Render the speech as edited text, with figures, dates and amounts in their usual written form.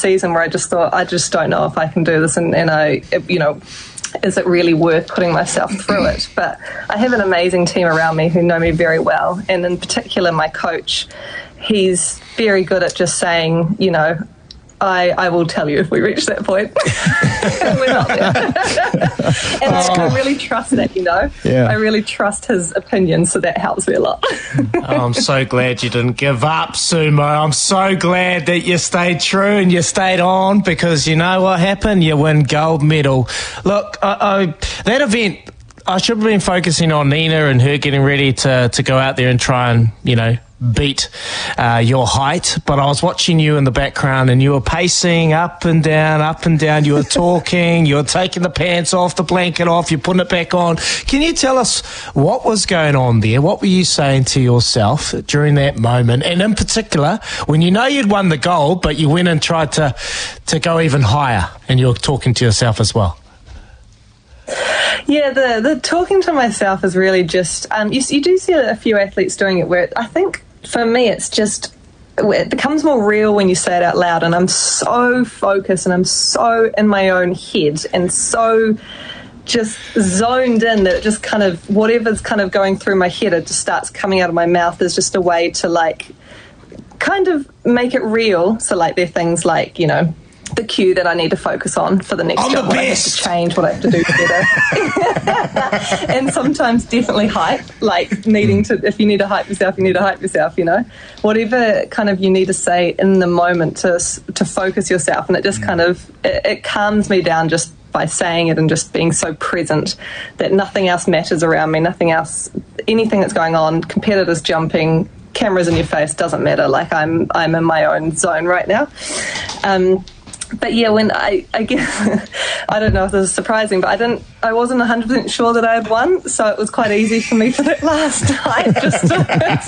season where I just thought, I just don't know if I can do this, and is it really worth putting myself through it? But I have an amazing team around me who know me very well, and in particular my coach. He's very good at just saying, I will tell you if we reach that point. We're not there. And I really trust that, Yeah. I really trust his opinion, so that helps me a lot. I'm so glad you didn't give up, Sumo. I'm so glad that you stayed true and you stayed on, because you know what happened? You win gold medal. Look, that event, I should have been focusing on Nina and her getting ready to go out there and try and, beat your height, but I was watching you in the background and you were pacing up and down, you were talking, you were taking the pants off, the blanket off, you're putting it back on. Can you tell us what was going on there? What were you saying to yourself during that moment? And in particular, when you know you'd won the gold, but you went and tried to go even higher, and you were talking to yourself as well. Yeah, the talking to myself is really just, you do see a few athletes doing it where I think for me it becomes more real when you say it out loud, and I'm so focused and I'm so in my own head and so just zoned in that it just kind of, whatever's kind of going through my head, it just starts coming out of my mouth. There's just a way to kind of make it real. So they're things like, the cue that I need to focus on for the next job, what I have to change, what I have to do better. And sometimes definitely hype, needing to, if you need to hype yourself, you need to hype yourself, Whatever kind of you need to say in the moment to focus yourself, and it just kind of, it calms me down just by saying it and just being so present that nothing else matters around me, anything that's going on, competitors jumping, cameras in your face, doesn't matter. I'm in my own zone right now. But yeah, when I guess, I don't know if this is surprising, but I wasn't 100% sure that I had won, so it was quite easy for me for that last night just to